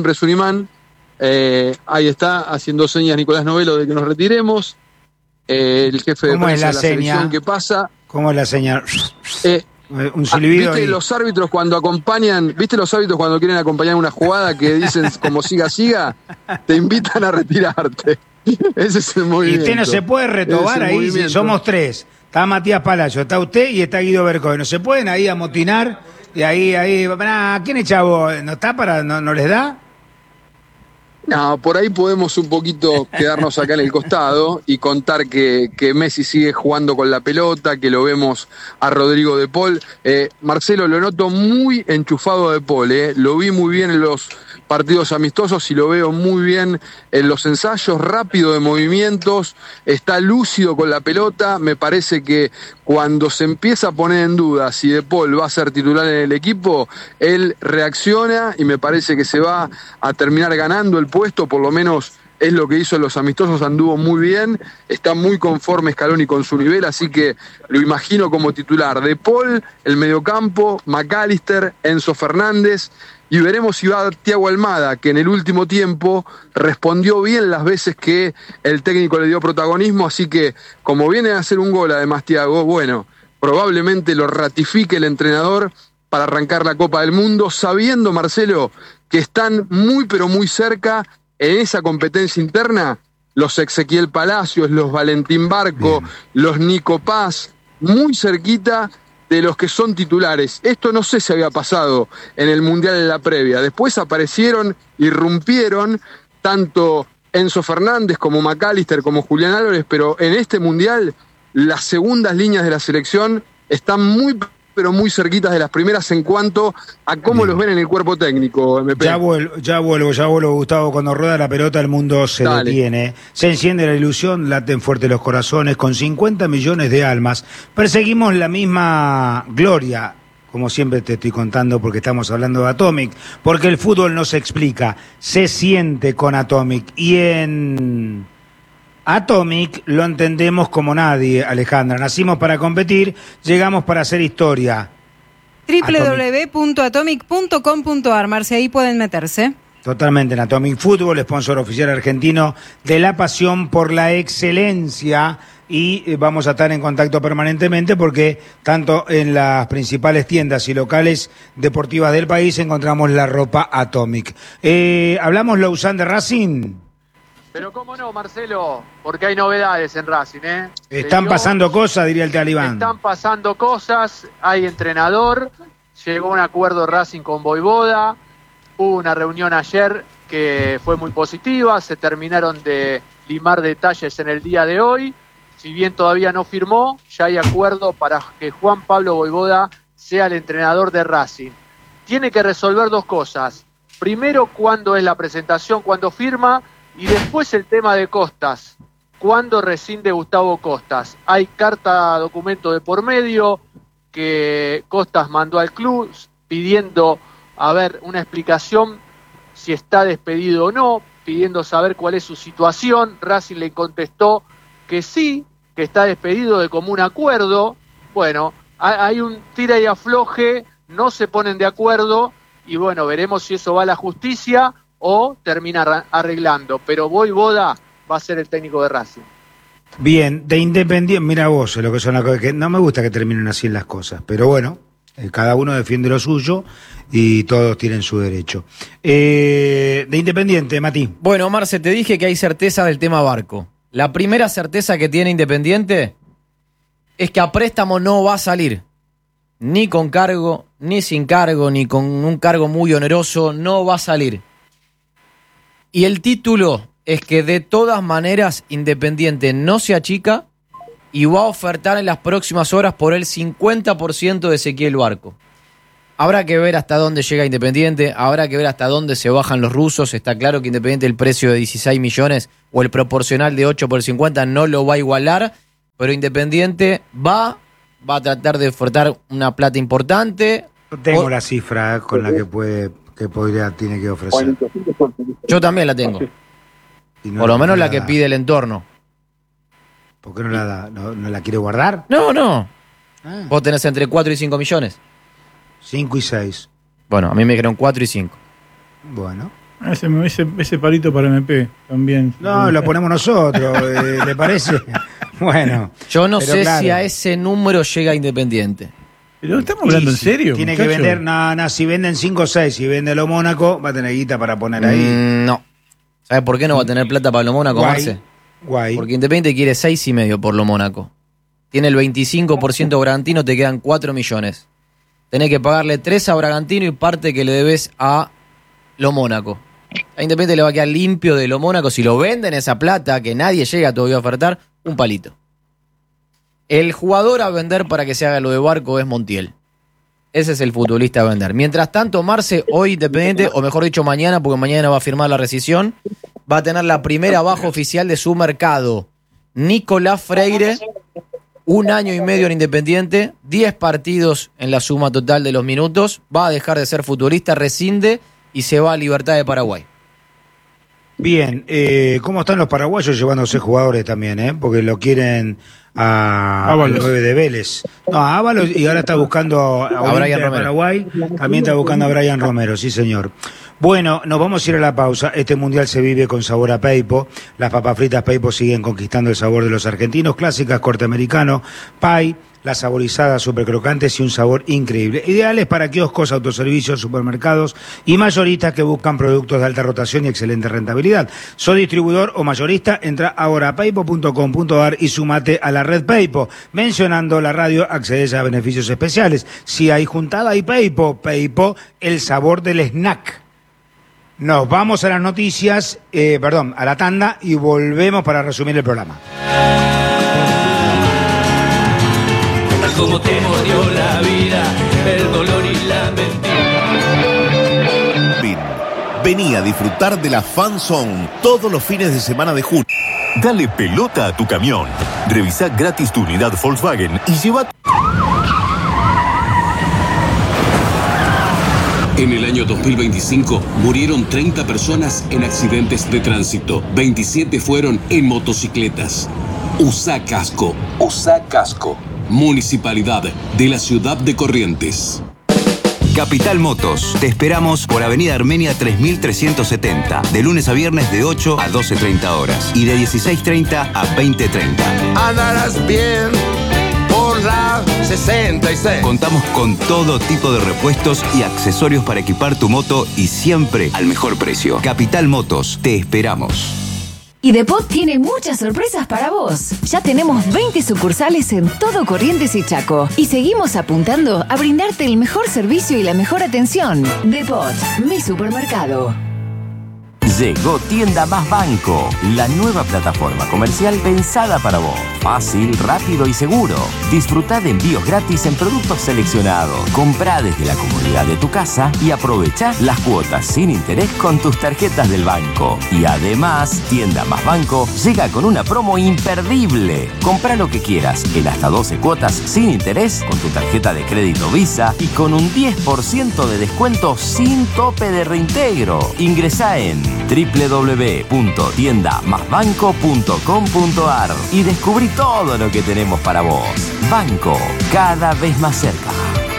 ahí está, haciendo señas Nicolás Novelo de que nos retiremos, el jefe de prensa de la selección que pasa. ¿Cómo es la señal? Un silbido. ¿Viste los árbitros cuando acompañan, cuando quieren acompañar una jugada que dicen como siga, te invitan a retirarte? Ese es el movimiento. Y usted no se puede retobar ahí, somos tres. Está Matías Palacio, está usted y está Guido Bercoy. ¿No se pueden ahí amotinar? Y ahí, ¿quién es Chavo? ¿No está no les da? No, por ahí podemos un poquito quedarnos acá en el costado y contar que Messi sigue jugando con la pelota, que lo vemos a Rodrigo de Paul. Marcelo, lo noto muy enchufado a de Paul, lo vi muy bien en los partidos amistosos y lo veo muy bien en los ensayos, rápido de movimientos, está lúcido con la pelota. Me parece que cuando se empieza a poner en duda si De Paul va a ser titular en el equipo, él reacciona y me parece que se va a terminar ganando el puesto, por lo menos es lo que hizo en los amistosos, anduvo muy bien, está muy conforme Scaloni con su nivel, así que lo imagino como titular. De Paul, el mediocampo, McAllister, Enzo Fernández, y veremos si va Thiago Almada, que en el último tiempo respondió bien las veces que el técnico le dio protagonismo, así que como viene a hacer un gol además Thiago, bueno, probablemente lo ratifique el entrenador para arrancar la Copa del Mundo, sabiendo, Marcelo, que están muy pero muy cerca en esa competencia interna los Ezequiel Palacios, los Valentín Barco, los Nico Paz, muy cerquita de los que son titulares. Esto no sé si había pasado en el Mundial en la previa. Después aparecieron, irrumpieron, tanto Enzo Fernández como McAllister como Julián Álvarez, pero en este Mundial las segundas líneas de la selección están muy pero muy cerquitas de las primeras en cuanto a cómo los ven en el cuerpo técnico, MP. Ya vuelvo, Gustavo. Cuando rueda la pelota el mundo se detiene, se enciende la ilusión, laten fuerte los corazones, con 50 millones de almas perseguimos la misma gloria, como siempre te estoy contando porque estamos hablando de Atomic, porque el fútbol no se explica, se siente con Atomic, y en Atomic lo entendemos como nadie, Alejandra. Nacimos para competir, llegamos para hacer historia. www.atomic.com.ar, Marcia, ahí pueden meterse. Totalmente, en Atomic Fútbol, sponsor oficial argentino de la pasión por la excelencia, y vamos a estar en contacto permanentemente porque tanto en las principales tiendas y locales deportivas del país encontramos la ropa Atomic. ¿Hablamos Lausanne de Racing? Pero cómo no, Marcelo, porque hay novedades en Racing, Están pasando cosas, diría el talibán. Están pasando cosas, hay entrenador, llegó a un acuerdo Racing con Voivoda, hubo una reunión ayer que fue muy positiva, se terminaron de limar detalles en el día de hoy, si bien todavía no firmó, ya hay acuerdo para que Juan Pablo Voivoda sea el entrenador de Racing. Tiene que resolver dos cosas, primero cuándo es la presentación, cuándo firma, y después el tema de Costas, ¿cuándo rescinde Gustavo Costas? Hay carta documento de por medio que Costas mandó al club pidiendo, una explicación si está despedido o no, pidiendo saber cuál es su situación. Racing le contestó que sí, que está despedido de común acuerdo. Bueno, hay un tira y afloje, no se ponen de acuerdo y bueno, veremos si eso va a la justicia o termina arreglando, pero Voivoda va a ser el técnico de Racing. Bien, de Independiente, mira vos, lo que son las cosas, que no me gusta que terminen así las cosas, pero bueno, Cada uno defiende lo suyo y todos tienen su derecho. De Independiente, Mati. Bueno, Marce, te dije que hay certeza del tema Barco. La primera certeza que tiene Independiente es que a préstamo no va a salir. Ni con cargo, ni sin cargo, ni con un cargo muy oneroso, no va a salir. Y el título es que de todas maneras Independiente no se achica y va a ofertar en las próximas horas por el 50% de Ezequiel Barco. Habrá que ver hasta dónde llega Independiente, habrá que ver hasta dónde se bajan los rusos. Está claro que Independiente el precio de 16 millones o el proporcional de 8 por 50 no lo va a igualar, pero Independiente va a tratar de ofertar una plata importante. No tengo la cifra con la que tiene que ofrecer. Yo también la tengo. Por lo menos la que pide el entorno. ¿Por qué no la da? ¿No la quiere guardar? No. Vos tenés entre 4 y 5 millones. 5 y 6. Bueno, a mí me dijeron 4 y 5. Bueno. Ese palito para MP también. No, lo ponemos nosotros, ¿le parece? Bueno. Yo no sé si a ese número llega Independiente. ¿Pero estamos hablando en serio? Tiene que vender, si venden 5 o 6, si vende lo Mónaco, va a tener guita para poner ahí. No. ¿Sabes por qué no va a tener plata para lo Mónaco, Marce? Guay. Porque Independiente quiere 6,5 por lo Mónaco. Tiene el 25% Bragantino, te quedan 4 millones. Tenés que pagarle 3 a Bragantino y parte que le debes a lo Mónaco. A Independiente le va a quedar limpio de lo Mónaco. Si lo venden esa plata, que nadie llega todavía a ofertar, un palito. El jugador a vender para que se haga lo de Barco es Montiel. Ese es el futbolista a vender. Mientras tanto, Marce, hoy Independiente, o mejor dicho mañana, porque mañana va a firmar la rescisión, va a tener la primera baja oficial de su mercado. Nicolás Freire, 1 año y medio en Independiente, 10 partidos en la suma total de los minutos, va a dejar de ser futbolista, rescinde y se va a Libertad de Paraguay. Bien, ¿cómo están los paraguayos llevándose jugadores también? Porque lo quieren a Ábalos. 9 de Vélez. No, a Ábalos, y ahora está buscando a Brian Romero. Paraguay, también está buscando a Brian Romero, sí señor. Bueno, nos vamos a ir a la pausa. Este mundial se vive con sabor a Peipo. Las papas fritas Peipo siguen conquistando el sabor de los argentinos, clásicas, corte americano, pie, las saborizadas super crocantes y un sabor increíble. Ideales para kioscos, autoservicios, supermercados y mayoristas que buscan productos de alta rotación y excelente rentabilidad. Soy distribuidor o mayorista, entra ahora a peipo.com.ar y sumate a la red Peipo. Mencionando la radio accedes a beneficios especiales. Si hay juntada hay Peipo. Peipo, el sabor del snack. Nos vamos a las noticias, a la tanda y volvemos para resumir el programa. Como te mordió la vida, el dolor y la mentira. Vení a disfrutar de la Fan Zone todos los fines de semana de junio. Dale pelota a tu camión. Revisá gratis tu unidad Volkswagen y lleva... En el año 2025 murieron 30 personas en accidentes de tránsito. 27 fueron en motocicletas. Usá casco. Usá casco. Municipalidad de la Ciudad de Corrientes. Capital Motos. Te esperamos por Avenida Armenia 3370. De lunes a viernes de 8 a 12:30 horas. Y de 16:30 a 20:30. Andarás bien por la 66. Contamos con todo tipo de repuestos y accesorios para equipar tu moto y siempre al mejor precio. Capital Motos. Te esperamos. Y Depot tiene muchas sorpresas para vos. Ya tenemos 20 sucursales en todo Corrientes y Chaco. Y seguimos apuntando a brindarte el mejor servicio y la mejor atención. Depot, mi supermercado. Llegó Tienda Más Banco, la nueva plataforma comercial pensada para vos. Fácil, rápido y seguro. Disfrutá de envíos gratis en productos seleccionados. Comprá desde la comodidad de tu casa y aprovechá las cuotas sin interés con tus tarjetas del banco. Y además, Tienda Más Banco llega con una promo imperdible. Comprá lo que quieras en hasta 12 cuotas sin interés con tu tarjeta de crédito Visa y con un 10% de descuento sin tope de reintegro. Ingresá en www.tiendamasbanco.com.ar y descubrí todo lo que tenemos para vos. Banco, cada vez más cerca.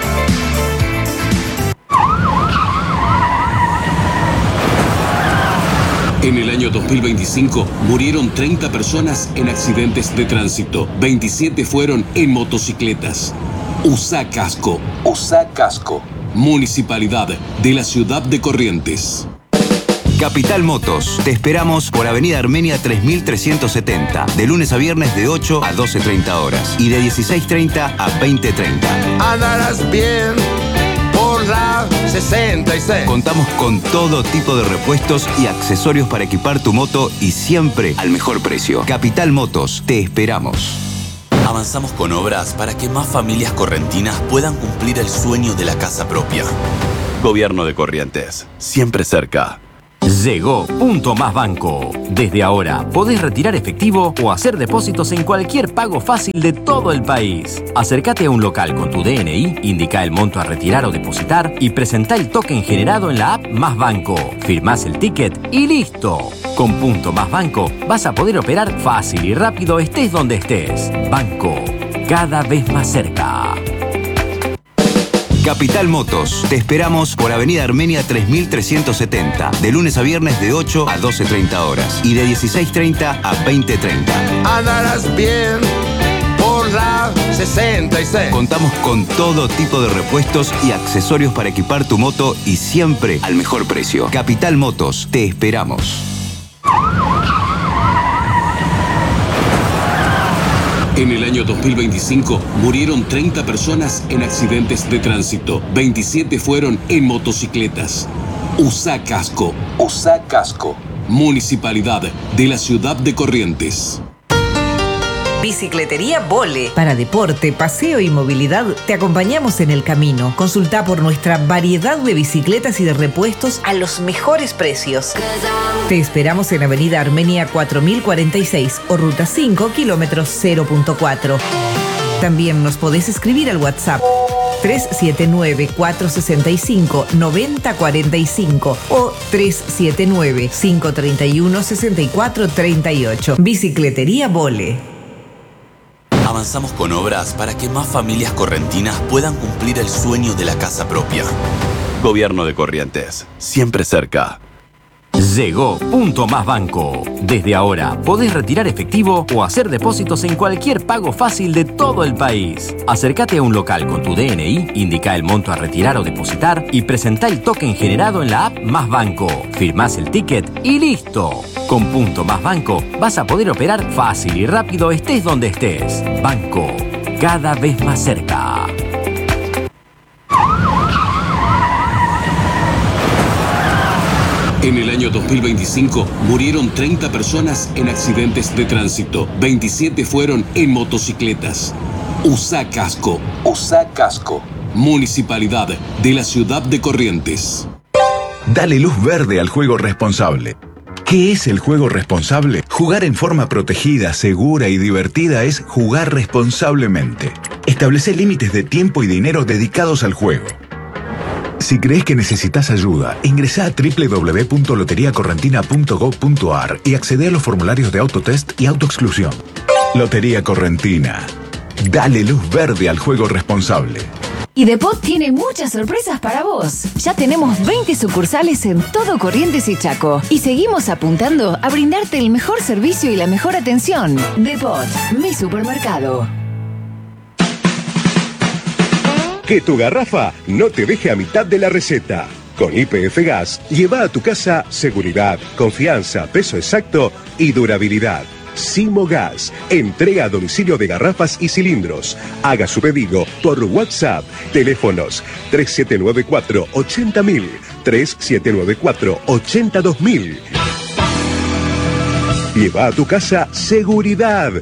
En el año 2025 murieron 30 personas en accidentes de tránsito. 27 fueron en motocicletas. Usa casco. Usa casco. Municipalidad de la Ciudad de Corrientes. Capital Motos. Te esperamos por Avenida Armenia 3370. De lunes a viernes de 8 a 12:30 horas. Y de 16:30 a 20:30. Andarás bien por la 66. Contamos con todo tipo de repuestos y accesorios para equipar tu moto y siempre al mejor precio. Capital Motos. Te esperamos. Avanzamos con obras para que más familias correntinas puedan cumplir el sueño de la casa propia. Gobierno de Corrientes. Siempre cerca. Llegó Punto Más Banco. Desde ahora podés retirar efectivo o hacer depósitos en cualquier pago fácil de todo el país. Acércate a un local con tu DNI, indica el monto a retirar o depositar y presentá el token generado en la app Más Banco. Firmás el ticket y listo. Con Punto Más Banco vas a poder operar fácil y rápido estés donde estés. Banco, cada vez más cerca. Capital Motos. Te esperamos por Avenida Armenia 3370. De lunes a viernes de 8 a 12:30 horas. Y de 16:30 a 20:30. Andarás bien por la 66. Contamos con todo tipo de repuestos y accesorios para equipar tu moto y siempre al mejor precio. Capital Motos. Te esperamos. En el año 2025 murieron 30 personas en accidentes de tránsito. 27 fueron en motocicletas. Usa casco. Usa casco. Municipalidad de la Ciudad de Corrientes. Bicicletería Vole. Para deporte, paseo y movilidad, te acompañamos en el camino. Consulta por nuestra variedad de bicicletas y de repuestos a los mejores precios. Te esperamos en Avenida Armenia 4046 o Ruta 5, kilómetros 0.4. También nos podés escribir al WhatsApp 379-465-9045 o 379-531-6438. Bicicletería Vole. Avanzamos con obras para que más familias correntinas puedan cumplir el sueño de la casa propia. Gobierno de Corrientes. Siempre cerca. Llegó Punto Más Banco. Desde ahora podés retirar efectivo o hacer depósitos en cualquier pago fácil de todo el país. Acércate a un local con tu DNI, indica el monto a retirar o depositar y presentá el token generado en la app Más Banco. Firmás el ticket y listo. Con Punto Más Banco vas a poder operar fácil y rápido estés donde estés. Banco, cada vez más cerca. En el año 2025 murieron 30 personas en accidentes de tránsito. 27 fueron en motocicletas. Usa casco. Usa casco. Municipalidad de la Ciudad de Corrientes. Dale luz verde al juego responsable. ¿Qué es el juego responsable? Jugar en forma protegida, segura y divertida es jugar responsablemente. Establece límites de tiempo y dinero dedicados al juego. Si crees que necesitas ayuda, ingresá a www.loteriacorrentina.gov.ar y accede a los formularios de autotest y autoexclusión. Lotería Correntina. Dale luz verde al juego responsable. Y Depot tiene muchas sorpresas para vos. Ya tenemos 20 sucursales en todo Corrientes y Chaco. Y seguimos apuntando a brindarte el mejor servicio y la mejor atención. Depot, mi supermercado. Que tu garrafa no te deje a mitad de la receta. Con YPF Gas, lleva a tu casa seguridad, confianza, peso exacto y durabilidad. Simo Gas, entrega a domicilio de garrafas y cilindros. Haga su pedido por WhatsApp. Teléfonos 3794-80000, 3794-82000. Lleva a tu casa seguridad.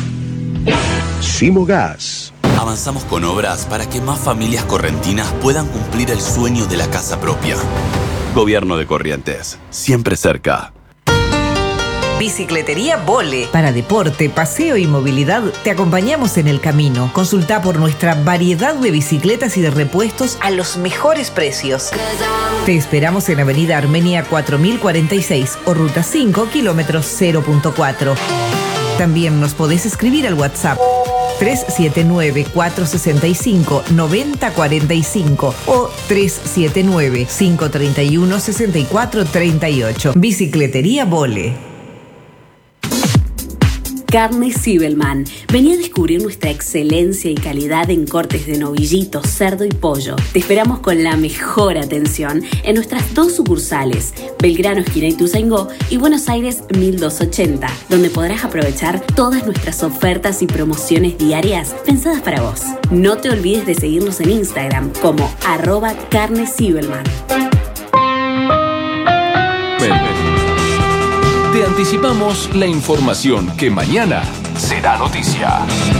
Simo Gas. Avanzamos con obras para que más familias correntinas puedan cumplir el sueño de la casa propia. Gobierno de Corrientes. Siempre cerca. Bicicletería Vole. Para deporte, paseo y movilidad, te acompañamos en el camino. Consulta por nuestra variedad de bicicletas y de repuestos a los mejores precios. Te esperamos en Avenida Armenia 4046 o Ruta 5, kilómetros 0.4. También nos podés escribir al WhatsApp 379-465-9045 o 379-531-6438. Bicicletería Vole. Carne Zibelman. Vení a descubrir nuestra excelencia y calidad en cortes de novillito, cerdo y pollo. Te esperamos con la mejor atención en nuestras 2 sucursales, Belgrano, esquina Ituzaingó, y Buenos Aires 1280, donde podrás aprovechar todas nuestras ofertas y promociones diarias pensadas para vos. No te olvides de seguirnos en Instagram como @carnezibelman. Te anticipamos la información que mañana será noticia.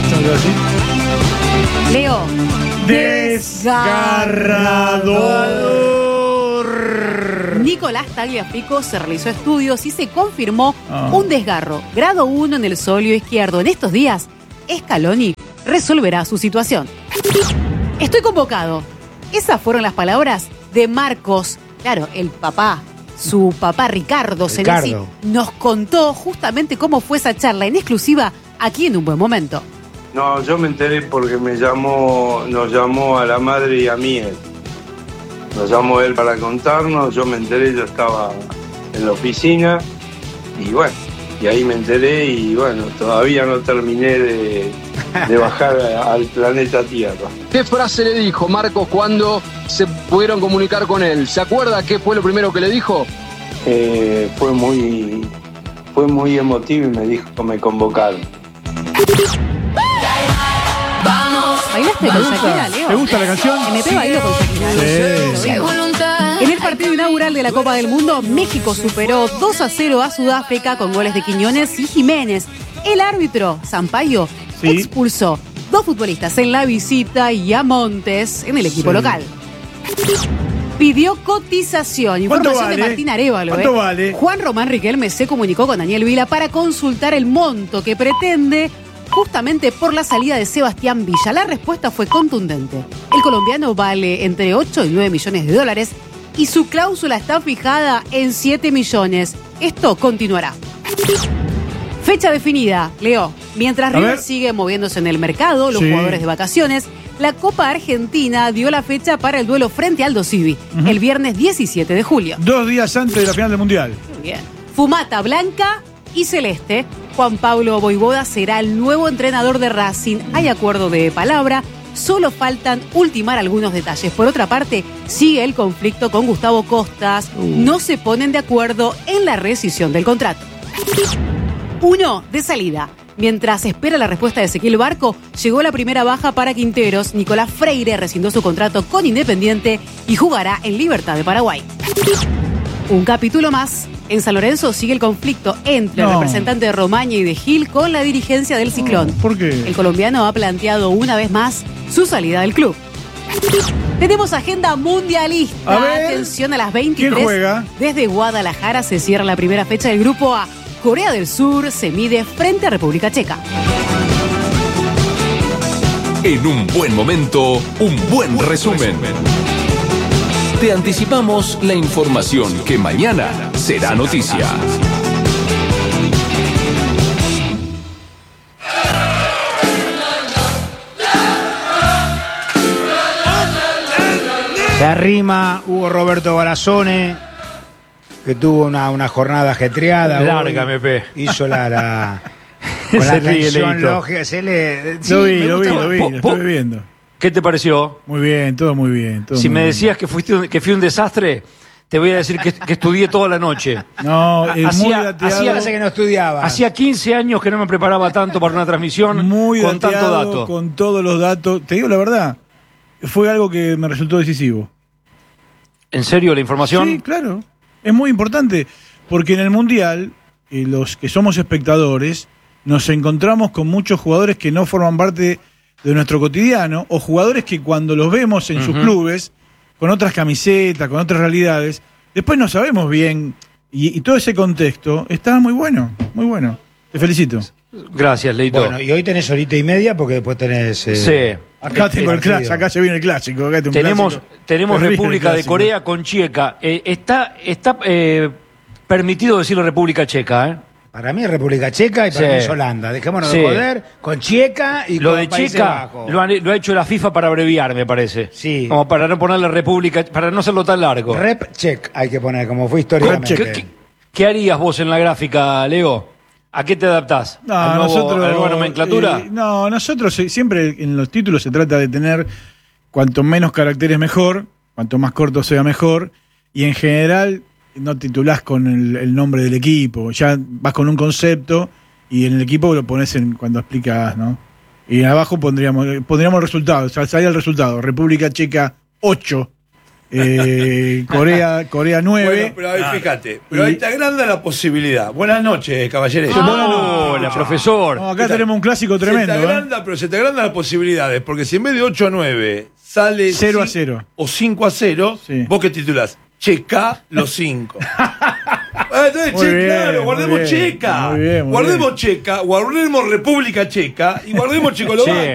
Leo. Desgarrador. Nicolás Tagliafico se realizó estudios y se confirmó un desgarro, grado 1 en el sóleo izquierdo. En estos días, Scaloni resolverá su situación. Estoy convocado. Esas fueron las palabras de Marcos, claro, el papá. Su papá Ricardo Senesi nos contó justamente cómo fue esa charla en exclusiva aquí en Un Buen Momento. No, yo me enteré porque nos llamó a la madre y a mí él. Nos llamó él para contarnos, yo me enteré, yo estaba en la oficina y bueno, y ahí me enteré y bueno, todavía no terminé de bajar al planeta Tierra. ¿Qué frase le dijo Marcos cuando se pudieron comunicar con él? ¿Se acuerda qué fue lo primero que le dijo? Fue muy emotivo y me dijo, me convocaron. ¿Bailaste con Shakira, Leo? ¿Te gusta la canción? MP bailó con Shakira. Sí. En el partido inaugural de la Copa del Mundo, México superó 2-0 a Sudáfrica con goles de Quiñones y Jiménez. El árbitro, Sampaio, expulsó 2 futbolistas en la visita y a Montes en el equipo local. Pidió cotización. Información de Martín Arévalo. ¿Cuánto vale? Juan Román Riquelme se comunicó con Daniel Vila para consultar el monto que pretende justamente por la salida de Sebastián Villa. La respuesta fue contundente. El colombiano vale entre 8 y 9 millones de dólares y su cláusula está fijada en 7 millones. Esto continuará. Fecha definida, Leo. Mientras River sigue moviéndose en el mercado, los jugadores de vacaciones, la Copa Argentina dio la fecha para el duelo frente a Aldo Civi, el viernes 17 de julio. 2 días antes de la final del Mundial. Muy bien. Fumata blanca y celeste. Juan Pablo Voivoda será el nuevo entrenador de Racing. Hay acuerdo de palabra, solo faltan ultimar algunos detalles. Por otra parte, sigue el conflicto con Gustavo Costas. No se ponen de acuerdo en la rescisión del contrato. 1 de salida. Mientras espera la respuesta de Ezequiel Barco, llegó la primera baja para Quinteros. Nicolás Freire rescindió su contrato con Independiente y jugará en Libertad de Paraguay. Un capítulo más. En San Lorenzo sigue el conflicto entre el representante de Romaña y de Gil con la dirigencia del Ciclón. ¿Por qué? El colombiano ha planteado una vez más su salida del club. Tenemos agenda mundialista. Atención a las 23. ¿Quién juega? Desde Guadalajara se cierra la primera fecha del grupo A. Corea del Sur se mide frente a República Checa. En Un Buen Momento, un buen resumen. Te anticipamos la información que mañana será noticia. Se arrima Hugo Roberto Barazone, que tuvo una jornada ajetreada. Larga, MP. Hizo la con la tensión lógica. Lo vi, lo estoy viendo. ¿Qué te pareció? Muy bien, todo muy bien. Si me decías que fui un desastre, te voy a decir que estudié toda la noche. No, hacía que no estudiaba. Hacía 15 años que no me preparaba tanto para una transmisión muy con tanto dato. Con todos los datos. Te digo la verdad, fue algo que me resultó decisivo. ¿En serio la información? Sí, claro. Es muy importante, porque en el Mundial, los que somos espectadores, nos encontramos con muchos jugadores que no forman parte de nuestro cotidiano, o jugadores que cuando los vemos en sus clubes, con otras camisetas, con otras realidades, después no sabemos bien, y todo ese contexto está muy bueno, muy bueno. Te felicito. Gracias, Leito. Bueno, y hoy tenés horita y media porque después tenés... sí. Acá tengo el clásico, acá se viene el clásico. Acá tenemos República clásico de Corea con Checa. Está permitido decirle República Checa, ¿eh? Para mí es República Checa y para mí es Holanda. Dejémonos de joder con Checa y lo con de Países Checa Bajos. lo ha hecho la FIFA para abreviar, me parece. Sí. Como para no ponerle República, para no hacerlo tan largo. Rep Check hay que poner, como fue históricamente. ¿Qué harías vos en la gráfica, Leo? ¿A qué te adaptás? No, ¿A nosotros, la nueva nomenclatura? No, nosotros siempre en los títulos se trata de tener cuanto menos caracteres mejor, cuanto más corto sea mejor, y en general no titulás con el nombre del equipo, ya vas con un concepto y en el equipo lo pones cuando explicas, ¿no? Y abajo pondríamos el resultado, o sea, salía el resultado, República Checa 8, Corea 9. Bueno, pero ahí fíjate, pero ahí te agranda la posibilidad. Buenas noches, caballeros. Hola, profesor. No, acá tenemos un clásico tremendo. Pero se te agrandan las posibilidades, porque si en vez de 8-9 sale 0-0 o 5-0, sí. ¿Vos qué titulás? Checa los 5. Entonces, claro, guardemos Checa. Guardemos Checa, guardemos República Checa y guardemos Checoslovaquia.